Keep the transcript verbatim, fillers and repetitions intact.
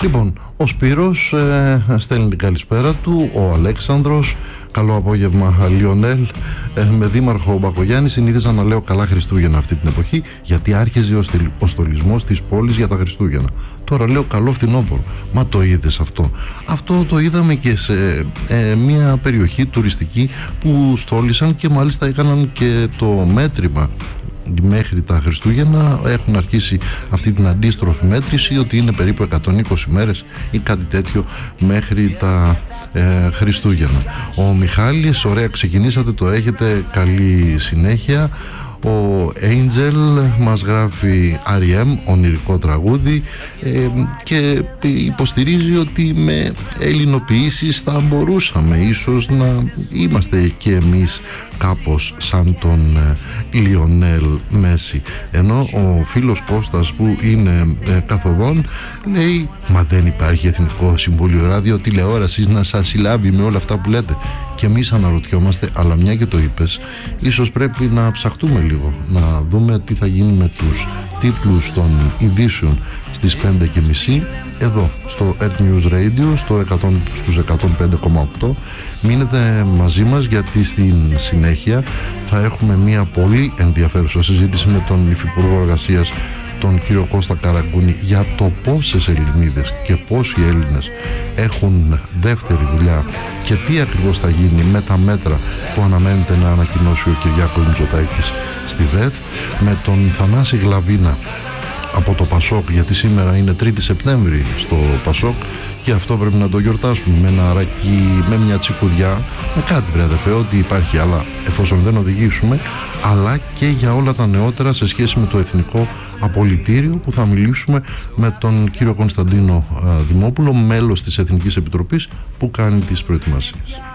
Λοιπόν, ο Σπύρος ε, στέλνει την καλησπέρα του, ο Αλέξανδρος, καλό απόγευμα Λιονέλ, ε, με δήμαρχο Μπακογιάννη συνήθιζα να λέω καλά Χριστούγεννα αυτή την εποχή, γιατί άρχιζε ο, στελ, ο στολισμός της πόλης για τα Χριστούγεννα. Τώρα λέω καλό φθινόπωρο. Μα το είδες αυτό? Αυτό το είδαμε και σε ε, μια περιοχή τουριστική που στόλισαν και μάλιστα έκαναν και το μέτρημα μέχρι τα Χριστούγεννα. Έχουν αρχίσει αυτή την αντίστροφη μέτρηση, ότι είναι περίπου εκατόν είκοσι μέρες ή κάτι τέτοιο μέχρι τα ε, Χριστούγεννα. Ο Μιχάλης, ωραία ξεκινήσατε, το έχετε, καλή συνέχεια. Ο Angel μας γράφει αρ ι εμ, ονειρικό τραγούδι, ε, και υποστηρίζει ότι με ελληνοποιήσεις θα μπορούσαμε ίσως να είμαστε και εμείς κάπως σαν τον ε, Λιονέλ Μέση. Ενώ ο φίλος Κώστας που είναι ε, καθοδόν λέει, μα δεν υπάρχει Εθνικό Συμβούλιο Ράδιο Τηλεόρασης να σας συλλάβει με όλα αυτά που λέτε? Και εμείς αναρωτιόμαστε, αλλά μια και το είπες, ίσως πρέπει να ψαχτούμε λίγο, να δούμε τι θα γίνει με τους τίτλους των ειδήσεων στις πέντε και μισή εδώ στο Earth News Radio στο εκατό, στους εκατόν πέντε κόμμα οκτώ. Μείνετε μαζί μας, γιατί στην συνέχεια θα έχουμε μια πολύ ενδιαφέρουσα συζήτηση με τον Υφυπουργό Εργασίας, τον κύριο Κώστα Καραγκούνη, για το πόσες Ελληνίδες και πόσοι Έλληνες έχουν δεύτερη δουλειά και τι ακριβώς θα γίνει με τα μέτρα που αναμένεται να ανακοινώσει ο Κυριάκος Μητσοτάκης στη ΔΕΘ, με τον Θανάση Γλαβίνα από το Πασόκ, γιατί σήμερα είναι τρίτη Σεπτέμβρη στο Πασόκ και αυτό πρέπει να το γιορτάσουμε με ένα ρακί, με μια τσικουδιά, με κάτι βρε αδερφέ, ό,τι υπάρχει, αλλά εφόσον δεν οδηγήσουμε, αλλά και για όλα τα νεότερα σε σχέση με το Εθνικό Απολυτήριο, που θα μιλήσουμε με τον κύριο Κωνσταντίνο Δημόπουλο, μέλος της Εθνικής Επιτροπής που κάνει τις προετοιμασίες.